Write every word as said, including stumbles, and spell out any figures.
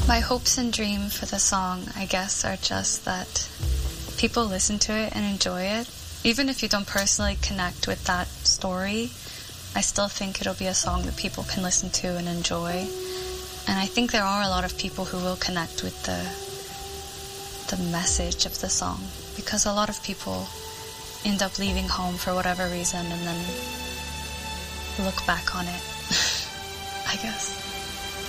My hopes and dreams for the song, I guess, are just that people listen to it and enjoy it. Even if you don't personally connect with that story, I still think it'll be a song that people can listen to and enjoy. And I think there are a lot of people who will connect with the the message of the song, because a lot of people end up leaving home for whatever reason and then look back on it, I guess.